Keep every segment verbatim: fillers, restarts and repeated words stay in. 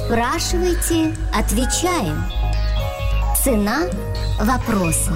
Спрашивайте, отвечаем. Цена вопроса.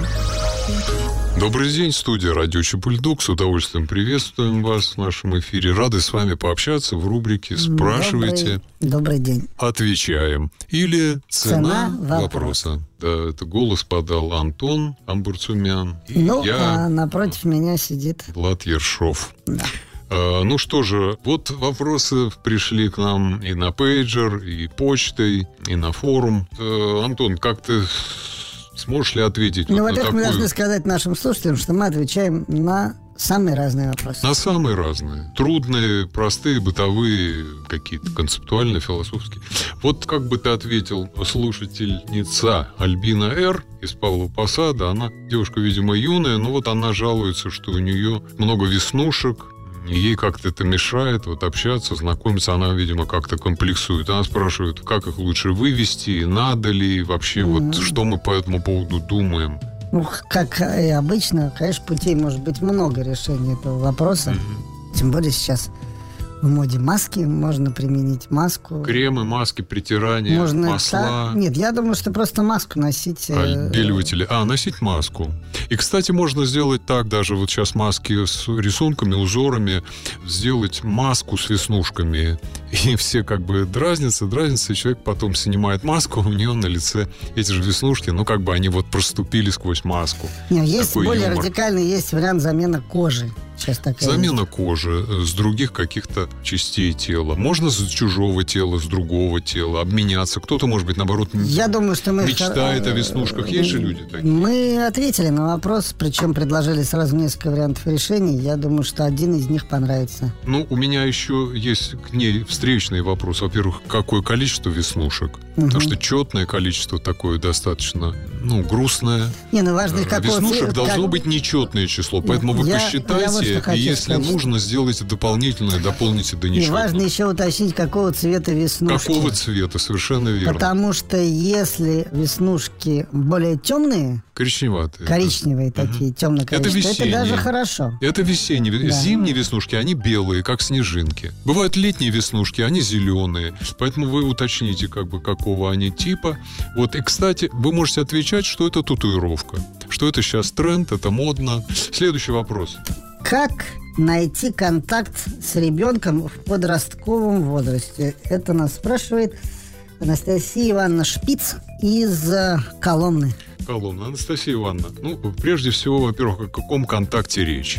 Добрый день, студия «Радио Чепульдук». С удовольствием приветствуем вас в нашем эфире. Рады с вами пообщаться в рубрике «Спрашивайте». Добрый, добрый день. Отвечаем. Или «Цена, Цена вопроса». вопроса. Да, это голос подал Антон Амбурцумян. И ну, я, а напротив меня сидит Влад Ершов. Да. А, ну что же, вот вопросы пришли к нам и на пейджер, и почтой, и на форум. А, Антон, как ты... Сможешь ли ответить? Ну, вот во-первых, такую... мы должны сказать нашим слушателям, что мы отвечаем на самые разные вопросы. На самые разные. Трудные, простые, бытовые, какие-то концептуальные, философские. Вот как бы ты ответил слушательница Альбина Р. из Павлова Посада. Она девушка, видимо, юная, но вот она жалуется, что у нее много веснушек, и ей как-то это мешает вот общаться, знакомиться. Она, видимо, как-то комплексует. Она спрашивает, как их лучше вывести, надо ли вообще, mm-hmm. вот что мы по этому поводу думаем. Ну, как и обычно, конечно, путей может быть много решения этого вопроса. Mm-hmm. Тем более сейчас в моде маски, можно применить маску. Кремы, маски, притирания, можно масла. Так... Нет, я думаю, что просто маску носить. Отбеливатели. А, носить маску. И, кстати, можно сделать так, даже вот сейчас маски с рисунками, узорами, сделать маску с веснушками. И все как бы дразнятся, дразнятся, и человек потом снимает маску, у него на лице эти же веснушки, ну, как бы они вот проступили сквозь маску. Нет, есть Такой более юмор. радикальный, есть вариант замены кожи. Замена есть. кожи с других каких-то частей тела. Можно с чужого тела, с другого тела обменяться. Кто-то, может быть, наоборот, Я думаю, что мы мечтает о веснушках. Есть же люди такие. Мы ответили на вопрос, причем предложили сразу несколько вариантов решений. Я думаю, что один из них понравится. Ну, у меня еще есть к ней встречный вопрос. Во-первых, какое количество веснушек? Угу. Потому что четное количество такое достаточно, ну, грустное. Не, ну важно, какого веснушек цвета, должно как... быть нечетное число. Поэтому вы я, посчитайте, я вот и если сказать. нужно, сделайте дополнительное, дополните до нечетного. И важно еще уточнить, какого цвета веснушки. Какого цвета, совершенно верно. Потому что если веснушки более темные, коричневатые, коричневые да. такие, темно-коричневые, это, это даже хорошо. Это весенние. Да. Зимние веснушки, они белые, как снежинки. Бывают летние веснушки, они зеленые. Поэтому вы уточните, как бы, какого они типа. Вот, и, кстати, вы можете отвечать, что это татуировка. Что это сейчас тренд, это модно. Следующий вопрос. Как найти контакт с ребенком в подростковом возрасте? Это нас спрашивает Анастасия Ивановна Шпиц из Коломны. Коломна. Анастасия Ивановна, ну, прежде всего, во-первых, о каком контакте речь?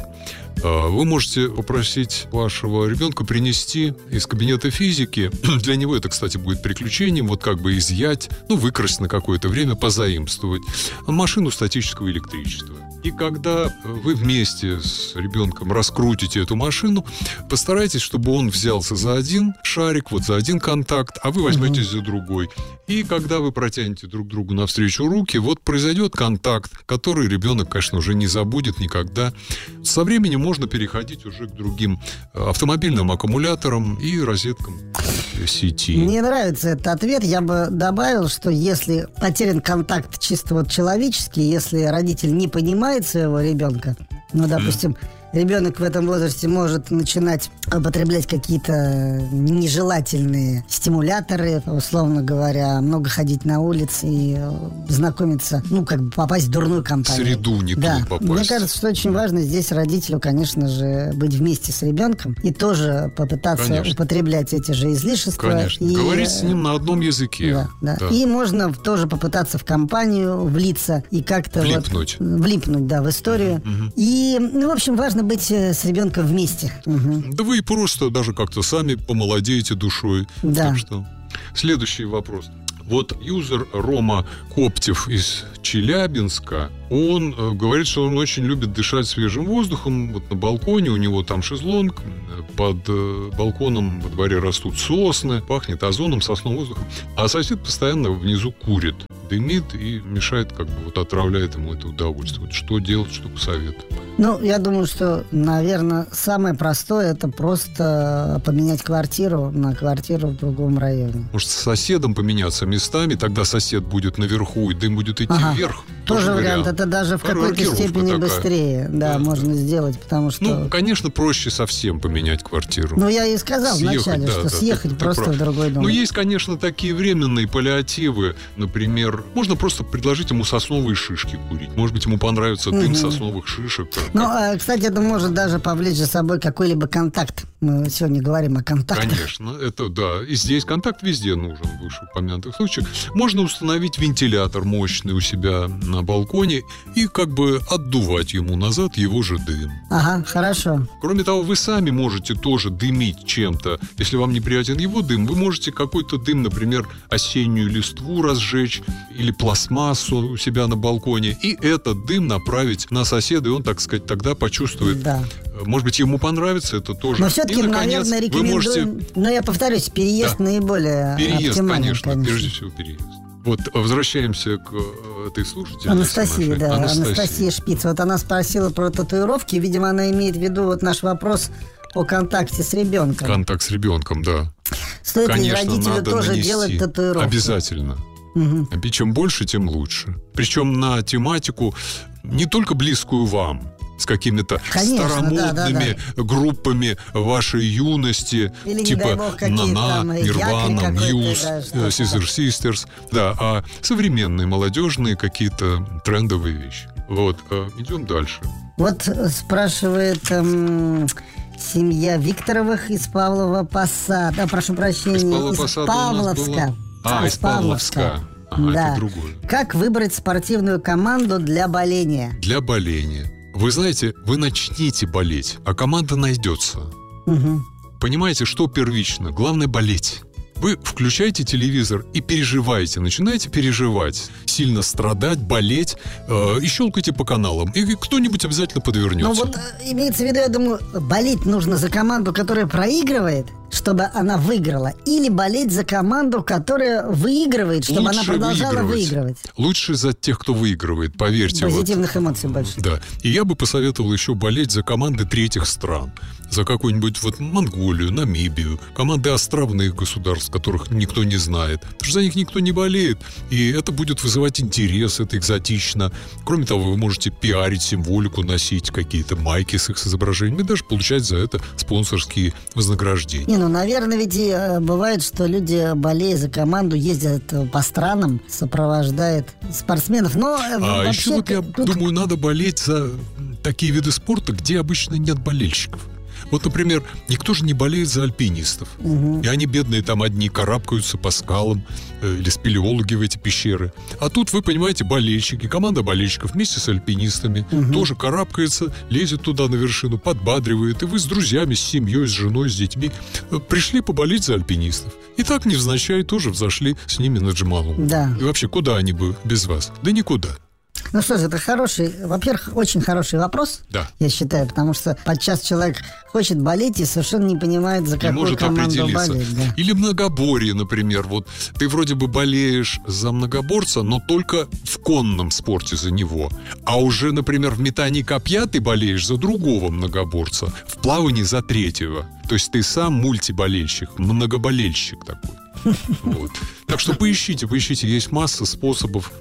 Вы можете попросить вашего ребенка принести из кабинета физики. Для него это, кстати, будет приключением. Вот как бы изъять, ну, выкрасть на какое-то время, позаимствовать машину статического электричества. И когда вы вместе с ребенком раскрутите эту машину, постарайтесь, чтобы он взялся за один шарик, вот за один контакт, а вы возьметесь за другой. И когда вы протянете друг другу навстречу руки, вот произойдет контакт, который ребенок, конечно, уже не забудет никогда. Со временем можно переходить уже к другим автомобильным аккумуляторам и розеткам сети. Мне нравится этот ответ. Я бы добавил, что если потерян контакт чисто вот человеческий, если родитель не понимает своего ребенка, ну, допустим, ребенок в этом возрасте может начинать употреблять какие-то нежелательные стимуляторы, условно говоря, много ходить на улице и знакомиться, ну, как бы попасть в дурную компанию. В среду не да. туда попасть. Мне кажется, что очень важно здесь родителю, конечно же, быть вместе с ребенком и тоже попытаться конечно. употреблять эти же излишества. Конечно. И... говорить с ним на одном языке. Да, да. Да. И можно тоже попытаться в компанию влиться и как-то влипнуть. Вот, влипнуть, да, в историю. Угу. И, ну, в общем, важно быть с ребенком вместе. Угу. Да вы и просто даже как-то сами помолодеете душой. Да. Так что следующий вопрос. Вот юзер Рома Коптев из Челябинска, он э, говорит, что он очень любит дышать свежим воздухом. Вот на балконе у него там шезлонг, под э, балконом во дворе растут сосны, пахнет озоном, сосновым воздухом. А сосед постоянно внизу курит, дымит и мешает, как бы вот отравляет ему это удовольствие. Вот что делать, что посоветовать? Ну, я думаю, что, наверное, самое простое — это просто поменять квартиру на квартиру в другом районе. Может, с соседом поменяться местами, тогда сосед будет наверху, и дым будет идти ага. вверх. Тоже, тоже вариант. вариант. Это даже в какой-то Рокировка степени такая. быстрее, да, Да, можно да. сделать, потому что... Ну, конечно, проще совсем поменять квартиру. Ну, я и сказал Съехать, вначале, да, что да, съехать ты- ты просто прав. в другой дом. Ну, есть, конечно, такие временные паллиативы. Например, можно просто предложить ему сосновые шишки курить. Может быть, ему понравится дым Мгм. сосновых шишек. Ну, а, кстати, это может даже повлечь за собой какой-либо контакт. Мы сегодня говорим о контактах. Конечно, это да. И здесь контакт везде нужен в вышеупомянутых случаях. Можно установить вентилятор мощный у себя на балконе и как бы отдувать ему назад его же дым. Ага, хорошо. Кроме того, вы сами можете тоже дымить чем-то. Если вам неприятен его дым, вы можете какой-то дым, например, осеннюю листву разжечь или пластмассу у себя на балконе, и этот дым направить на соседа, и он, так сказать, тогда почувствует. Да. Может быть, ему понравится это тоже. Но все-таки, И, наконец, наверное, вы рекомендуем... можете... Но я повторюсь, переезд Да. наиболее Переезд, оптимальный, конечно, прежде всего переезд. Вот возвращаемся к э, этой слушательнице. Анастасия, нашей. да, Анастасия. Анастасия Шпиц. Вот она спросила про татуировки. Видимо, она имеет в виду вот наш вопрос о контакте с ребенком. Контакт с ребенком, да. Стоит ли Конечно, родителю надо тоже нанести. делать татуировки? Обязательно. Мгм. И чем больше, тем лучше. Причем на тематику не только близкую вам, с какими-то Конечно, старомодными да, группами вашей юности, Или, не типа дай бог, какие-то Нана, там, э, Нирвана, якорь какой-то, Мьюз, да, что-то. Scissor Sisters, да, а современные, молодежные какие-то трендовые вещи. Вот, а, идем дальше. Вот э, спрашивает эм, семья Викторовых из Павлова Посада. А, прошу прощения, Из Павлова из Посада у нас Павловска. было- А, из Павловска. Ага, Да. это другое. Как выбрать спортивную команду для боления? Для боления. Вы знаете, вы начните болеть, а команда найдется. Мгм. Понимаете, что первично? Главное болеть. Вы включаете телевизор и переживаете, начинаете переживать, сильно страдать, болеть, э, и щелкайте по каналам, и кто-нибудь обязательно подвернется. Ну вот э, имеется в виду, я думаю, болеть нужно за команду, которая проигрывает, чтобы она выиграла, или болеть за команду, которая выигрывает, чтобы она Лучше продолжала выигрывать. выигрывать. Лучше за тех, кто выигрывает, поверьте. вот. Позитивных эмоций больше. Да. И я бы посоветовал еще болеть за команды третьих стран. За какую-нибудь вот Монголию, Намибию, команды островных государств, которых никто не знает. Потому что за них никто не болеет. И это будет вызывать интерес, это экзотично. Кроме того, вы можете пиарить символику, носить какие-то майки с их изображением и даже получать за это спонсорские вознаграждения. Не, ну, наверное, ведь и, э, бывает, что люди, болея за команду, ездят э, по странам, сопровождают спортсменов. Но э, А вообще... еще вот я тут- думаю, надо болеть за такие виды спорта, где обычно нет болельщиков. Вот, например, никто же не болеет за альпинистов. И они, бедные, там одни карабкаются по скалам, э, или спелеологи в эти пещеры. А тут, вы понимаете, болельщики, команда болельщиков вместе с альпинистами тоже карабкается, лезет туда на вершину, подбадривает. И вы с друзьями, с семьей, с женой, с детьми э, пришли поболеть за альпинистов. И так невзначай тоже взошли с ними на Джомолунгму. Да. И вообще, куда они бы без вас? Да никуда. Ну что же, это хороший, во-первых, очень хороший вопрос, Да. я считаю, потому что подчас человек хочет болеть и совершенно не понимает, за Не какую может команду определиться. болеть. Да. Или многоборье, например. Вот ты вроде бы болеешь за многоборца, но только в конном спорте за него. А уже, например, в метании копья ты болеешь за другого многоборца, в плавании за третьего. То есть ты сам мультиболельщик, многоболельщик такой. Вот. Так что поищите, поищите. Есть масса способов.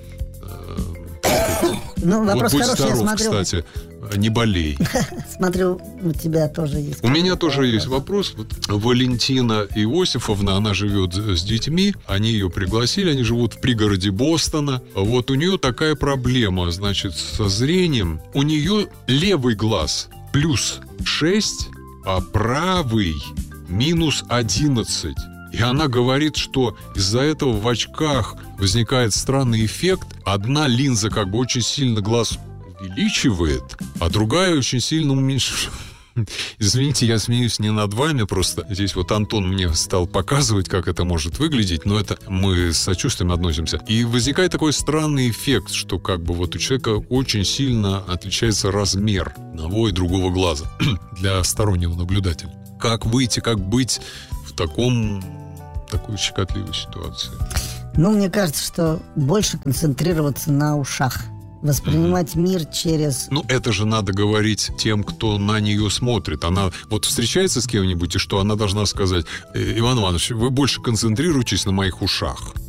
Ну, вопрос Вот будь хороший, я здоров, смотрю, кстати, не болей. смотрю, у тебя тоже есть. У меня тоже есть вопрос. Вот Валентина Иосифовна, она живет с детьми, они ее пригласили, они живут в пригороде Бостона. Вот у нее такая проблема, значит, со зрением. У нее левый глаз плюс шесть, а правый минус одиннадцать. И она говорит, что из-за этого в очках возникает странный эффект. Одна линза как бы очень сильно глаз увеличивает, а другая очень сильно уменьшает. Извините, я смеюсь не над вами, просто здесь вот Антон мне стал показывать, как это может выглядеть, но это мы с сочувствием относимся. И возникает такой странный эффект, что как бы вот у человека очень сильно отличается размер одного и другого глаза для стороннего наблюдателя. Как выйти, как быть в таком, такой щекотливой ситуации? Ну, мне кажется, что больше концентрироваться на ушах. Воспринимать мир через... Ну, это же надо говорить тем, кто на нее смотрит. Она вот встречается с кем-нибудь, и что она должна сказать: Иван Иванович, вы больше концентрируйтесь на моих ушах.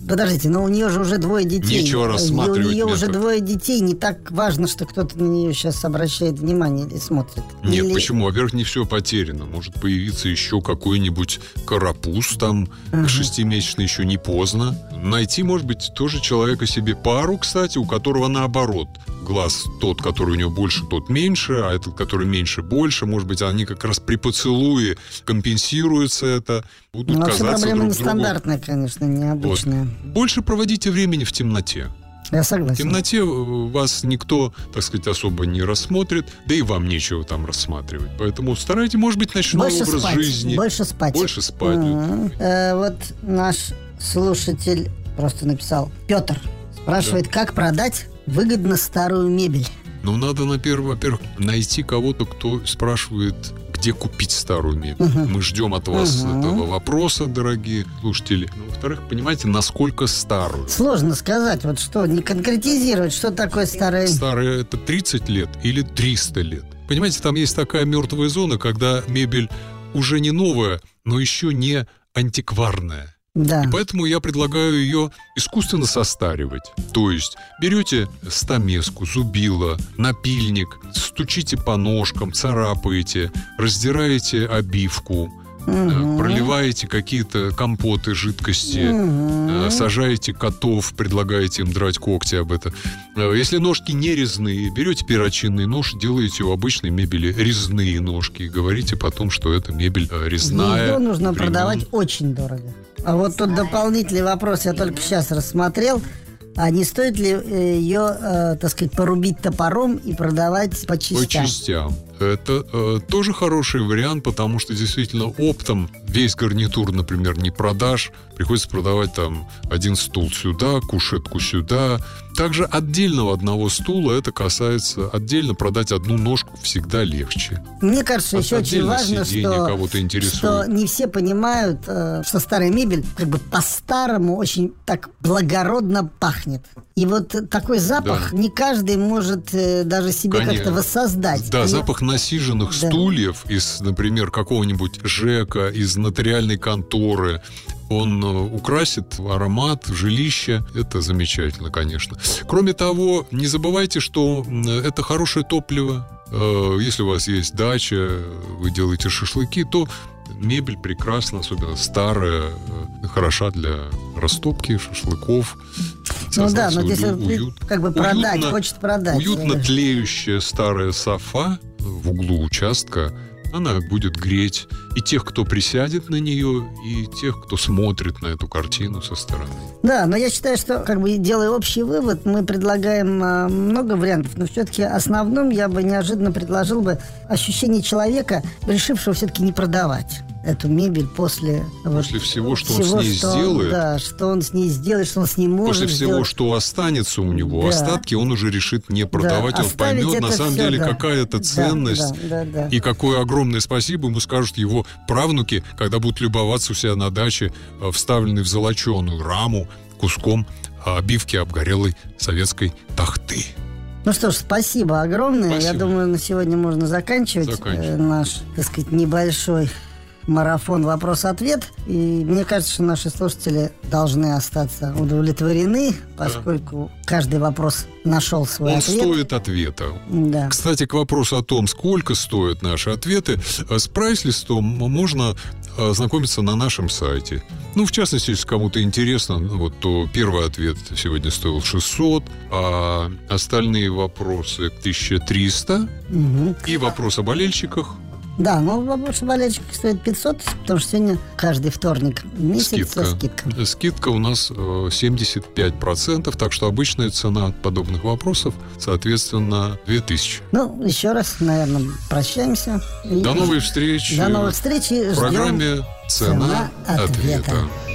Подождите, но у нее же уже двое детей. Нечего рассматривать. У нее метод. уже двое детей. Не так важно, что кто-то на нее сейчас обращает внимание или смотрит. Нет, или... почему? Во-первых, не все потеряно. Может появиться еще какой-нибудь карапуз, там, uh-huh. шестимесячный, еще не поздно. Найти, может быть, тоже человека себе пару, кстати, у которого наоборот. Глаз тот, который у него больше, тот меньше, а этот, который меньше, больше. Может быть, они как раз при поцелуе компенсируются это, будут ну, казаться проблема друг нестандартная, другу. Конечно, необычная. Вот. Больше проводите времени в темноте. Я согласен. В темноте вас никто, так сказать, особо не рассмотрит, да и вам нечего там рассматривать. Поэтому старайтесь, может быть, ночной больше образ спать, жизни. Больше спать. Больше спать. Mm-hmm. Э, вот наш слушатель просто написал. Петр спрашивает, да. как продать выгодно старую мебель. Ну, надо, во-первых, найти кого-то, кто спрашивает, где купить старую мебель. Uh-huh. Мы ждем от вас uh-huh. этого вопроса, дорогие слушатели. Ну, во-вторых, понимаете, насколько старую. Сложно сказать, вот что, не конкретизировать, что такое старая... Старая — это тридцать лет или триста лет. Понимаете, там есть такая мертвая зона, когда мебель уже не новая, но еще не антикварная. Да. И поэтому я предлагаю ее искусственно состаривать. То есть берете стамеску, зубило, напильник, стучите по ножкам, царапаете, раздираете обивку, угу. проливаете какие-то компоты, жидкости, угу. сажаете котов, предлагаете им драть когти об это. Если ножки не резные, берете перочинный нож, делаете у обычной мебели резные ножки и говорите потом, что это мебель резная. Ее нужно времен... продавать очень дорого. А вот тут дополнительный вопрос я только сейчас рассмотрел. А не стоит ли ее, э, так сказать, порубить топором и продавать по частям? По частям. Это э, тоже хороший вариант, потому что действительно оптом весь гарнитур, например, не продашь. Приходится продавать там один стул сюда, кушетку сюда. Также отдельного одного стула, это касается отдельно продать одну ножку всегда легче. Мне кажется, еще очень важно, что, что не все понимают, э, что старая мебель как бы по-старому очень так благородно пахнет. И вот такой запах да. не каждый может э, даже себе Конечно. как-то воссоздать. Да, И... запах насиженных да. стульев из, например, какого-нибудь ЖЭКа, из нотариальной конторы, он украсит аромат жилища. Это замечательно, конечно. Кроме того, не забывайте, что это хорошее топливо. Если у вас есть дача, вы делаете шашлыки, то мебель прекрасна, особенно старая, хороша для растопки шашлыков. Ну да, но если уют, как бы продать, уютно, хочет продать. Уютно тлеющая старая софа в углу участка, она будет греть и тех, кто присядет на нее, и тех, кто смотрит на эту картину со стороны. Да, но я считаю, что, как бы делая общий вывод, мы предлагаем а, много вариантов, но все-таки основным я бы неожиданно предложил бы ощущение человека, решившего все-таки не продавать эту мебель после... После вот, всего, что всего, он с ней что сделает. Он, да, что он с ней сделает, что он с ней может После всего, сделать. что останется у него, да. остатки он уже решит не продавать. Да, он поймет, на самом все, деле, да. какая это ценность. Да, да, да, да. И какое огромное спасибо ему скажут его правнуки, когда будут любоваться у себя на даче, вставленный в золоченую раму куском обивки обгорелой советской тахты. Ну что ж, спасибо огромное. Спасибо. Я думаю, на сегодня можно заканчивать, заканчивать. наш, так сказать, небольшой марафон «Вопрос-ответ». И мне кажется, что наши слушатели должны остаться удовлетворены, поскольку да. каждый вопрос нашел свой Он ответ. Он стоит ответа. Да. Кстати, к вопросу о том, сколько стоят наши ответы, с прайс-листом можно ознакомиться на нашем сайте. Ну, в частности, если кому-то интересно, вот, то первый ответ сегодня стоил шестьсот, а остальные вопросы тысяча триста. Угу. И вопрос о болельщиках. Да, но вопрос о болельщиках стоит пятьсот, потому что сегодня каждый вторник месяц скидка. со скидкой. Скидка у нас семьдесят пять процентов, так что обычная цена подобных вопросов, соответственно, две тысячи. Ну, еще раз, наверное, прощаемся. До новых встреч. До новых встреч. В программе «Цена, Цена ответа». ответа.